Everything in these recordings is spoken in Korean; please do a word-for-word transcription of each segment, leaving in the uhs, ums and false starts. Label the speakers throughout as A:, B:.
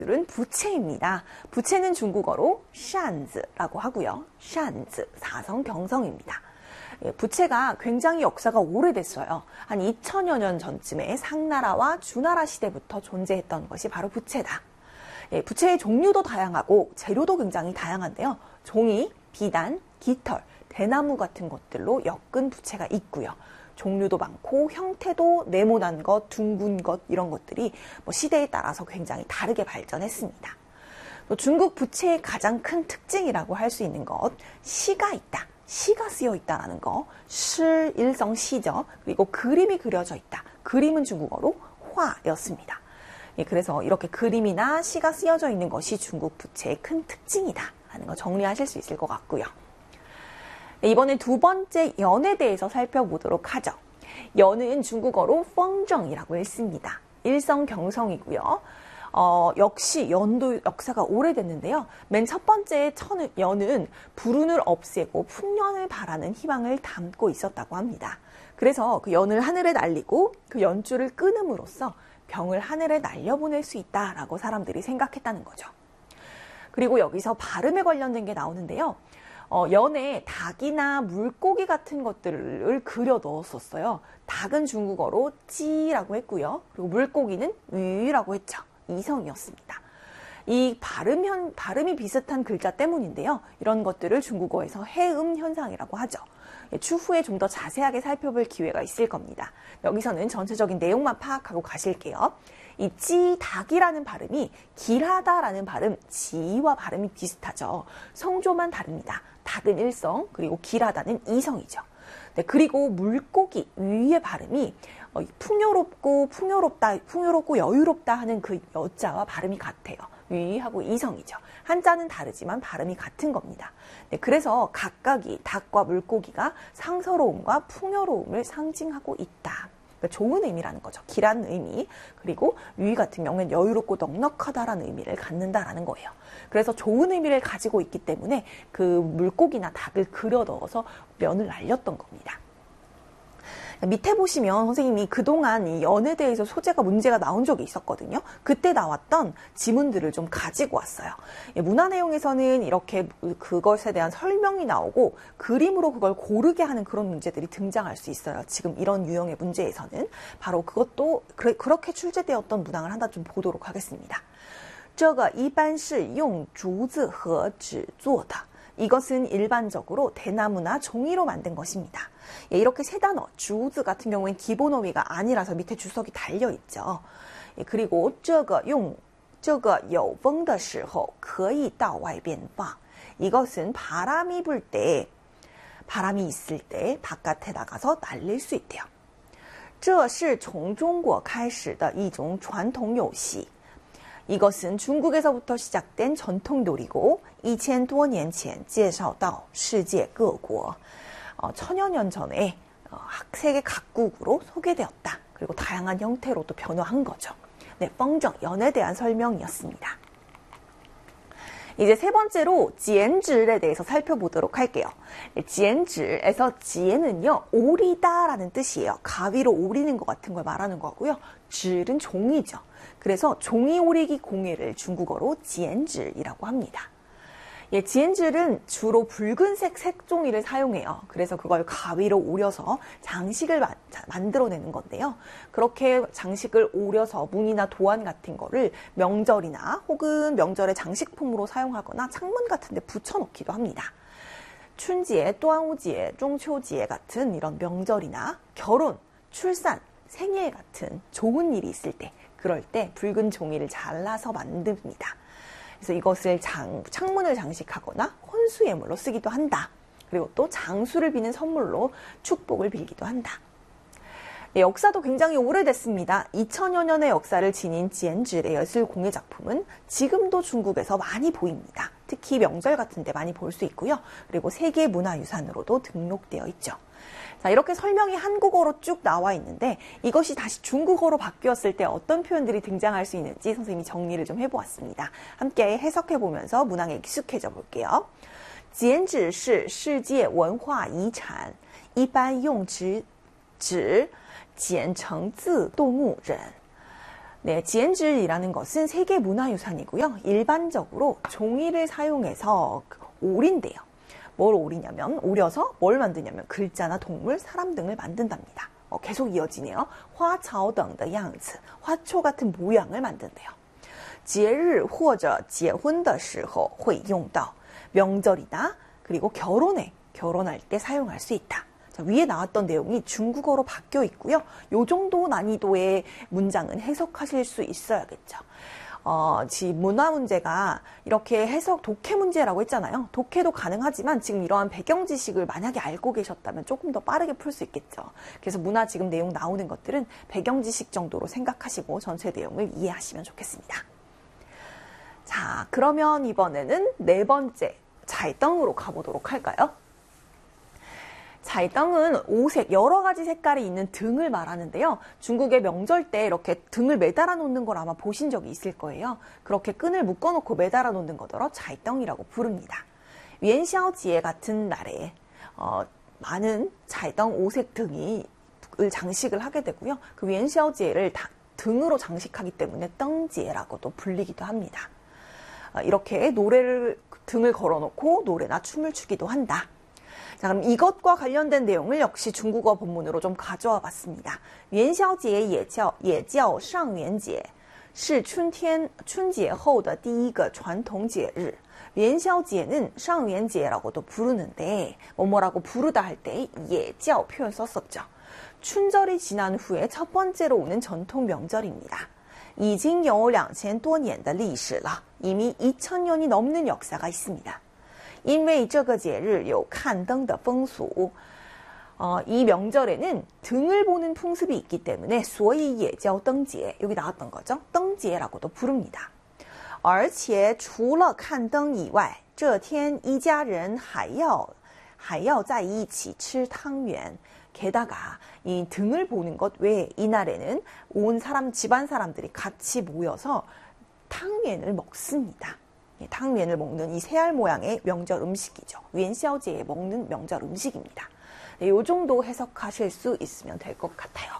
A: 은 부채입니다. 부채는 중국어로 샨즈라고 하고요. 샨즈, 사성 경성입니다. 부채가 굉장히 역사가 오래됐어요. 한 이천여 년 전쯤에 상나라와 주나라 시대부터 존재했던 것이 바로 부채다. 예, 부채의 종류도 다양하고 재료도 굉장히 다양한데요. 종이, 비단, 깃털, 대나무 같은 것들로 엮은 부채가 있고요. 종류도 많고 형태도 네모난 것, 둥근 것 이런 것들이 뭐 시대에 따라서 굉장히 다르게 발전했습니다. 또 중국 부채의 가장 큰 특징이라고 할 수 있는 것, 시가 있다. 시가 쓰여 있다라는 거, 시, 일성 시죠. 그리고 그림이 그려져 있다. 그림은 중국어로 화였습니다. 예, 그래서 이렇게 그림이나 시가 쓰여져 있는 것이 중국 부채의 큰 특징이다 하는 거 정리하실 수 있을 것 같고요. 네, 이번엔 두 번째 연에 대해서 살펴보도록 하죠. 연은 중국어로 펑정이라고 했습니다. 일성경성이고요. 어, 역시 연도 역사가 오래됐는데요. 맨 첫 번째 연은 불운을 없애고 풍년을 바라는 희망을 담고 있었다고 합니다. 그래서 그 연을 하늘에 날리고 그 연줄을 끊음으로써 병을 하늘에 날려보낼 수 있다라고 사람들이 생각했다는 거죠. 그리고 여기서 발음에 관련된 게 나오는데요. 어, 연에 닭이나 물고기 같은 것들을 그려 넣었었어요. 닭은 중국어로 찌라고 했고요. 그리고 물고기는 위라고 했죠. 이성이었습니다. 이 발음 현, 발음이 비슷한 글자 때문인데요. 이런 것들을 중국어에서 해음 현상이라고 하죠. 추후에 좀 더 자세하게 살펴볼 기회가 있을 겁니다. 여기서는 전체적인 내용만 파악하고 가실게요. 이 찌, 닭이라는 발음이 길하다라는 발음, 지와 발음이 비슷하죠. 성조만 다릅니다. 닭은 일성, 그리고 길하다는 이성이죠. 네, 그리고 물고기, 위의 발음이 풍요롭고 풍요롭다, 풍요롭고 여유롭다 하는 그 여자와 발음이 같아요. 위하고 이성이죠. 한자는 다르지만 발음이 같은 겁니다. 네, 그래서 각각이 닭과 물고기가 상서로움과 풍요로움을 상징하고 있다. 그러니까 좋은 의미라는 거죠. 길한 의미. 그리고 위 같은 경우에는 여유롭고 넉넉하다라는 의미를 갖는다라는 거예요. 그래서 좋은 의미를 가지고 있기 때문에 그 물고기나 닭을 그려 넣어서 면을 날렸던 겁니다. 밑에 보시면 선생님이 그동안 이 연에 대해서 소재가 문제가 나온 적이 있었거든요. 그때 나왔던 지문들을 좀 가지고 왔어요. 문화 내용에서는 이렇게 그것에 대한 설명이 나오고 그림으로 그걸 고르게 하는 그런 문제들이 등장할 수 있어요. 지금 이런 유형의 문제에서는 바로 그것도 그렇게 출제되었던 문항을 하나 좀 보도록 하겠습니다. 这个一般是用竹子和纸做的. 이것은 일반적으로 대나무나 종이로 만든 것입니다. 예, 이렇게 세 단어, 주즈 같은 경우엔 기본 어휘가 아니라서 밑에 주석이 달려있죠. 예, 그리고 这个用这个有风的时候可以到外边放. 이것은 바람이 불 때, 바람이 있을 때 바깥에 나가서 날릴 수 있대요. 这是从中国开始的一种传统游戏. 이것은 중국에서부터 시작된 전통 놀이고 이천多年前介绍到世界各国. 어, 천여 년 전에 어, 세계 각국으로 소개되었다. 그리고 다양한 형태로 또 변화한 거죠. 네, 펑정, 연에 대한 설명이었습니다. 이제 세 번째로 지엔즈에 대해서 살펴보도록 할게요. 지엔즈에서 지엔은요, 오리다라는 뜻이에요. 가위로 오리는 것 같은 걸 말하는 거고요. 질은 종이죠. 그래서 종이 오리기 공예를 중국어로 지엔즈이라고 합니다. 예, 지엔즈는 주로 붉은색 색종이를 사용해요. 그래서 그걸 가위로 오려서 장식을 마, 만들어내는 건데요. 그렇게 장식을 오려서 문이나 도안 같은 거를 명절이나 혹은 명절의 장식품으로 사용하거나 창문 같은 데 붙여놓기도 합니다. 춘지에, 또한우지에, 중秋지에 같은 이런 명절이나 결혼, 출산, 생일 같은 좋은 일이 있을 때, 그럴 때 붉은 종이를 잘라서 만듭니다. 그래서 이것을 장, 창문을 장식하거나 혼수예물로 쓰기도 한다. 그리고 또 장수를 비는 선물로 축복을 빌기도 한다. 네, 역사도 굉장히 오래됐습니다. 이천여 년의 역사를 지닌 지엔즈의 예술 공예 작품은 지금도 중국에서 많이 보입니다. 특히 명절 같은 데 많이 볼 수 있고요. 그리고 세계문화유산으로도 등록되어 있죠. 자, 이렇게 설명이 한국어로 쭉 나와 있는데 이것이 다시 중국어로 바뀌었을 때 어떤 표현들이 등장할 수 있는지 선생님이 정리를 좀 해보았습니다. 함께 해석해보면서 문항에 익숙해져 볼게요. 剪纸是世界文化遗产，一般用纸纸剪成字动物人。 네, 지엔질이라는 것은 세계 문화유산이고요. 일반적으로 종이를 사용해서 오린대요. 뭘 오리냐면, 오려서 뭘 만드냐면 글자나 동물, 사람 등을 만든답니다. 어, 계속 이어지네요. 화차오等的样子, 화초 같은 모양을 만든대요. 节日或者结婚的时候会用到. 명절이다. 그리고 결혼에, 결혼할 때 사용할 수 있다. 자, 위에 나왔던 내용이 중국어로 바뀌어 있고요. 요 정도 난이도의 문장은 해석하실 수 있어야겠죠. 어, 지금 문화 문제가 이렇게 해석 독해 문제라고 했잖아요. 독해도 가능하지만 지금 이러한 배경 지식을 만약에 알고 계셨다면 조금 더 빠르게 풀 수 있겠죠. 그래서 문화 지금 내용 나오는 것들은 배경 지식 정도로 생각하시고 전체 내용을 이해하시면 좋겠습니다. 자, 그러면 이번에는 네 번째 자이덩으로 가보도록 할까요? 자이덩은 오색, 여러 가지 색깔이 있는 등을 말하는데요. 중국의 명절 때 이렇게 등을 매달아 놓는 걸 아마 보신 적이 있을 거예요. 그렇게 끈을 묶어놓고 매달아 놓는 거더러 자이덩이라고 부릅니다. 위엔샤오지에 같은 날에 어, 많은 자이덩 오색 등이 을 장식을 하게 되고요. 그 위엔샤오지에를 등으로 장식하기 때문에 덩지에라고도 불리기도 합니다. 어, 이렇게 노래를 등을 걸어놓고 노래나 춤을 추기도 한다. 자, 그럼 이것과 관련된 내용을 역시 중국어 본문으로 좀 가져와 봤습니다. 元宵节也叫也叫上元节是春天春节后的第一个传统节日. 元宵节는上元节라고도 부르는데 뭐뭐라고 부르다 할 때也叫 표현 썼었죠. 춘절이 지난 후에 첫 번째로 오는 전통 명절입니다. 已经有两千多年的历史了. 이미 이천 년이 넘는 역사가 있습니다. 因为这个节日有看灯的风俗, 어, 이 명절에는 등을 보는 풍습이 있기 때문에 所以也叫灯节, 여기 나왔던 거죠. 灯节라고도 부릅니다. 而且除了看灯以外这天一家人还要还要在一起吃汤圆. 게다가 이 등을 보는 것 외에 이날에는 온 사람, 집안 사람들이 같이 모여서 탕면을 먹습니다. 탕면을 먹는 이 새알 모양의 명절 음식이죠. 위엔샤오지에 먹는 명절 음식입니다. 네, 이 정도 해석하실 수 있으면 될 것 같아요.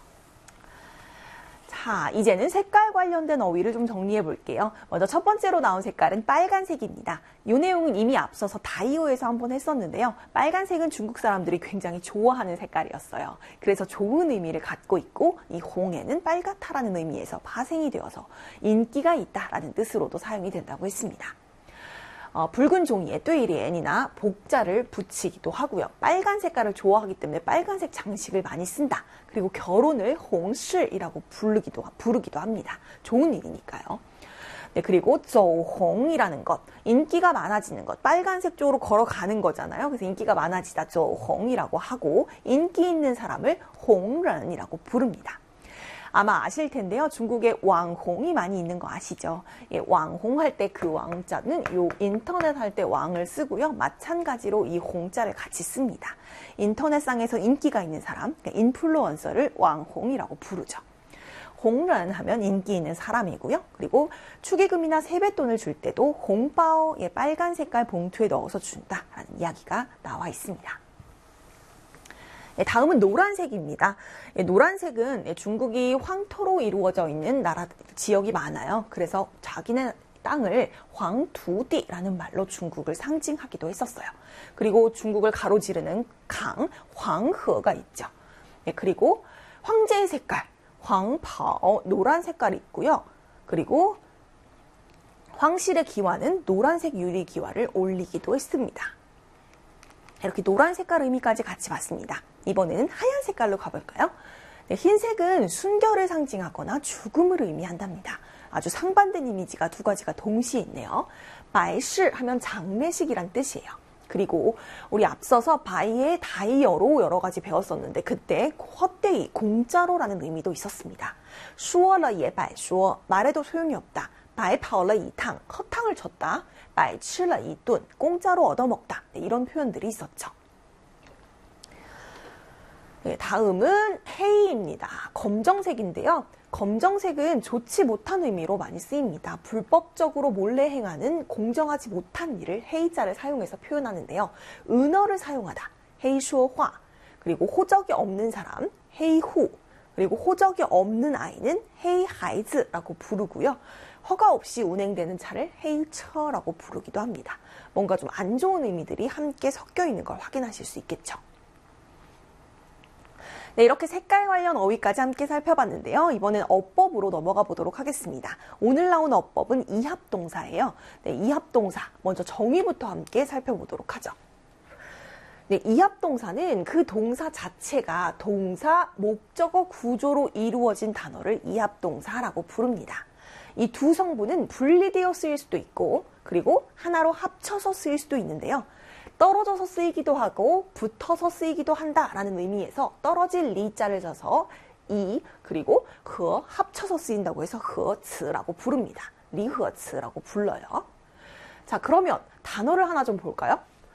A: 자, 이제는 색깔 관련된 어휘를 좀 정리해 볼게요. 먼저 첫 번째로 나온 색깔은 빨간색입니다. 이 내용은 이미 앞서서 다이오에서 한번 했었는데요. 빨간색은 중국 사람들이 굉장히 좋아하는 색깔이었어요. 그래서 좋은 의미를 갖고 있고 이 홍에는 빨갛다라는 의미에서 파생이 되어서 인기가 있다라는 뜻으로도 사용이 된다고 했습니다. 어, 붉은 종이에 뚜이리엔이나 복자를 붙이기도 하고요. 빨간 색깔을 좋아하기 때문에 빨간색 장식을 많이 쓴다. 그리고 결혼을 홍실이라고 부르기도, 부르기도 합니다. 좋은 일이니까요. 네, 그리고 조홍이라는 것, 인기가 많아지는 것, 빨간색 쪽으로 걸어가는 거잖아요. 그래서 인기가 많아지다 조홍이라고 하고 인기 있는 사람을 홍런이라고 부릅니다. 아마 아실 텐데요. 중국에 왕홍이 많이 있는 거 아시죠? 예, 왕홍 할 때 그 왕자는 요 인터넷 할 때 왕을 쓰고요. 마찬가지로 이 홍자를 같이 씁니다. 인터넷상에서 인기가 있는 사람, 그러니까 인플루언서를 왕홍이라고 부르죠. 홍런 하면 인기 있는 사람이고요. 그리고 축의금이나 세뱃돈을 줄 때도 홍바오의 빨간 색깔 봉투에 넣어서 준다라는 이야기가 나와 있습니다. 다음은 노란색입니다. 노란색은 중국이 황토로 이루어져 있는 나라 지역이 많아요. 그래서 자기네 땅을 황투디라는 말로 중국을 상징하기도 했었어요. 그리고 중국을 가로지르는 강, 황허가 있죠. 그리고 황제의 색깔, 황파오, 노란 색깔이 있고요. 그리고 황실의 기와는 노란색 유리 기와를 올리기도 했습니다. 이렇게 노란 색깔 의미까지 같이 봤습니다. 이번에는 하얀 색깔로 가볼까요? 네, 흰색은 순결을 상징하거나 죽음을 의미한답니다. 아주 상반된 이미지가 두 가지가 동시에 있네요. 바이시 하면 장례식이란 뜻이에요. 그리고 우리 앞서서 바이의 다이어로 여러 가지 배웠었는데 그때 헛되이 공짜로라는 의미도 있었습니다. 슈어러 예 바이슈어, 말해도 소용이 없다. 바이 파오러 이탕, 헛탕을 쳤다. 바이 칠러 이돈, 공짜로 얻어먹다. 네, 이런 표현들이 있었죠. 네, 다음은 헤이입니다. 검정색인데요. 검정색은 좋지 못한 의미로 많이 쓰입니다. 불법적으로 몰래 행하는 공정하지 못한 일을 헤이자를 사용해서 표현하는데요. 은어를 사용하다, 헤이슈어화, 그리고 호적이 없는 사람, 헤이후, 그리고 호적이 없는 아이는 헤이하이즈라고 부르고요. 허가 없이 운행되는 차를 헤이처라고 부르기도 합니다. 뭔가 좀 안 좋은 의미들이 함께 섞여 있는 걸 확인하실 수 있겠죠. 네, 이렇게 색깔 관련 어휘까지 함께 살펴봤는데요. 이번엔 어법으로 넘어가 보도록 하겠습니다. 오늘 나온 어법은 이합동사예요. 네, 이합동사 먼저 정의부터 함께 살펴보도록 하죠. 네, 이합동사는 그 동사 자체가 동사, 목적어 구조로 이루어진 단어를 이합동사라고 부릅니다. 이 두 성분은 분리되어 쓰일 수도 있고 그리고 하나로 합쳐서 쓰일 수도 있는데요. 떨어져서 쓰이기도 하고 붙어서 쓰이기도 한다라는 의미에서 떨어질 리자를 써서 이 그리고 그 합쳐서 쓰인다고 해서 허츠라고 부릅니다. 리허츠라고 불러요. 자, 그러면 단어를 하나 좀 볼까요?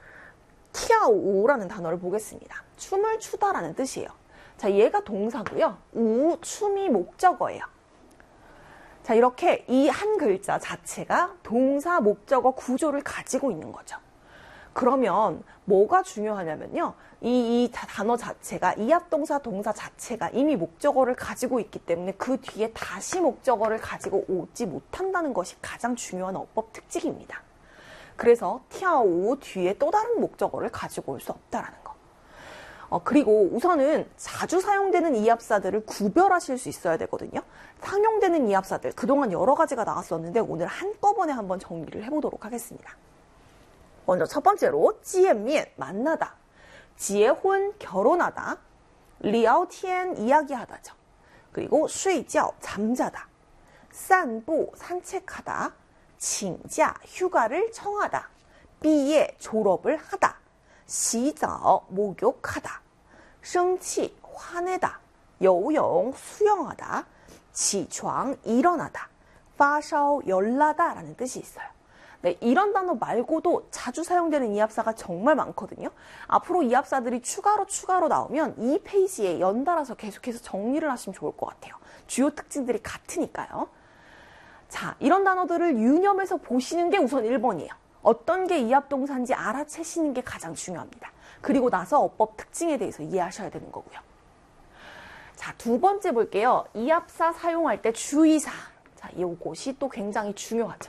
A: 티아오라는 단어를 보겠습니다. 춤을 추다라는 뜻이에요. 자, 얘가 동사고요. 우, 춤이 목적어예요. 자, 이렇게 이 한 글자 자체가 동사, 목적어 구조를 가지고 있는 거죠. 그러면 뭐가 중요하냐면요. 이, 이 단어 자체가 이합동사 동사 자체가 이미 목적어를 가지고 있기 때문에 그 뒤에 다시 목적어를 가지고 오지 못한다는 것이 가장 중요한 어법 특징입니다. 그래서 티아오 뒤에 또 다른 목적어를 가지고 올 수 없다라는 거. 어, 그리고 우선은 자주 사용되는 이합사들을 구별하실 수 있어야 되거든요. 상용되는 이합사들 그동안 여러 가지가 나왔었는데 오늘 한꺼번에 한번 정리를 해보도록 하겠습니다. 먼저 첫 번째로 지엔미엔 만나다, 지에혼 결혼하다, 리아오티엔 이야기하다죠. 그리고 쉬觉 잠자다, 산부 산책하다, 칭자 휴가를 청하다,毕业 졸업을 하다, 洗澡 목욕하다, 生气 화내다, 游泳 수영하다, 起床 일어나다, 发烧 열나다 라는 뜻이 있어요. 네, 이런 단어 말고도 자주 사용되는 이합사가 정말 많거든요. 앞으로 이합사들이 추가로 추가로 나오면 이 페이지에 연달아서 계속해서 정리를 하시면 좋을 것 같아요. 주요 특징들이 같으니까요. 자, 이런 단어들을 유념해서 보시는 게 우선 일 번이에요. 어떤 게 이합동사인지 알아채시는 게 가장 중요합니다. 그리고 나서 어법 특징에 대해서 이해하셔야 되는 거고요. 자, 두 번째 볼게요. 이합사 사용할 때 주의사항. 자, 이것이 또 굉장히 중요하죠.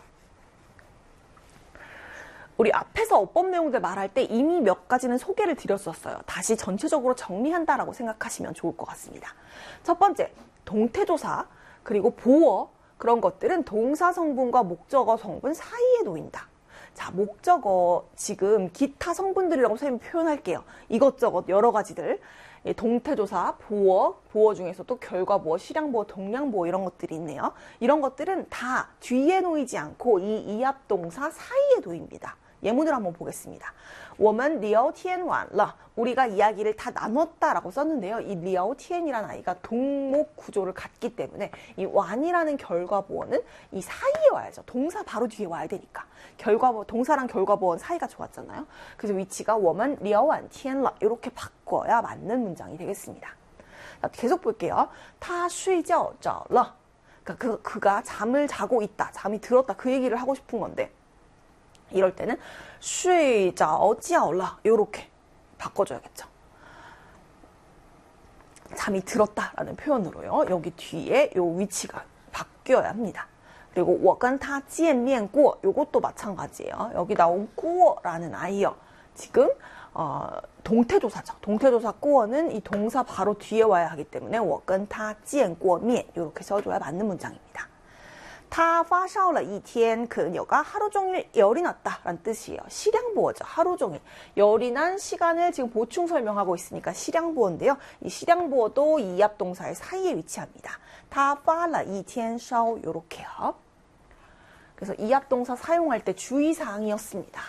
A: 우리 앞에서 어법 내용들 말할 때 이미 몇 가지는 소개를 드렸었어요. 다시 전체적으로 정리한다라고 생각하시면 좋을 것 같습니다. 첫 번째, 동태조사, 그리고 보어, 그런 것들은 동사 성분과 목적어 성분 사이에 놓인다. 자, 목적어 지금 기타 성분들이라고 선생님이 표현할게요. 이것저것 여러 가지들. 동태조사, 보어, 보어 중에서도 결과보어, 실량보어, 동량보어 이런 것들이 있네요. 이런 것들은 다 뒤에 놓이지 않고 이 이합동사 사이에 놓입니다. 예문을 한번 보겠습니다. 我们聊天完了. 우리가 이야기를 다 나눴다라고 썼는데요. 이 聊天이라는 아이가 동목 구조를 갖기 때문에 이 완이라는 결과보어는 이 사이에 와야죠. 동사 바로 뒤에 와야 되니까. 결과보 동사랑 결과보어는 사이가 좋았잖아요. 그래서 위치가 我们聊完天了 이렇게 바꿔야 맞는 문장이 되겠습니다. 자, 계속 볼게요. 他睡觉着了. 그러니까 그, 그가 잠을 자고 있다. 잠이 들었다. 그 얘기를 하고 싶은 건데 이럴 때는 睡着觉了 이렇게 바꿔줘야겠죠. 잠이 들었다라는 표현으로요. 여기 뒤에 요 위치가 바뀌어야 합니다. 그리고 我跟他见面过 요것도 마찬가지예요. 여기 나온 过라는 아이요. 지금 어, 동태조사죠. 동태조사 过는 이 동사 바로 뒤에 와야 하기 때문에 我跟他见过面 이렇게 써줘야 맞는 문장입니다. 他发烧了一天, 그 여가 하루 종일 열이 났다 라는 뜻이에요. 실량보어죠. 하루 종일. 열이 난 시간을 지금 보충 설명하고 있으니까 실량보어인데요. 이 실량보어도 이합동사의 사이에 위치합니다. 他发了一天烧 요렇게요. 그래서 이합동사 사용할 때 주의사항이었습니다.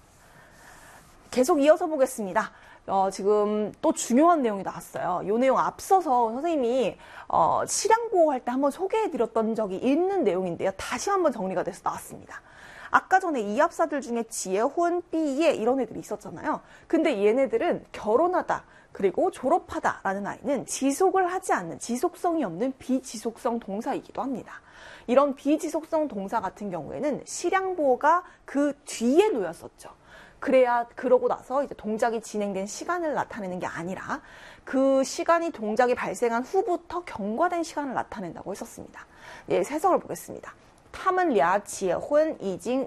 A: 계속 이어서 보겠습니다. 어, 지금 또 중요한 내용이 나왔어요. 이 내용 앞서서 선생님이 어, 실량보호 할 때 한번 소개해드렸던 적이 있는 내용인데요. 다시 한번 정리가 돼서 나왔습니다. 아까 전에 이합사들 중에 지에혼, 삐예 이런 애들이 있었잖아요. 근데 얘네들은 결혼하다 그리고 졸업하다 라는 아이는 지속을 하지 않는 지속성이 없는 비지속성 동사이기도 합니다. 이런 비지속성 동사 같은 경우에는 실량보호가 그 뒤에 놓였었죠. 그래야 그러고 나서 이제 동작이 진행된 시간을 나타내는 게 아니라 그 시간이 동작이 발생한 후부터 경과된 시간을 나타낸다고 했었습니다. 예, 해석을 보겠습니다. 他们俩结婚已经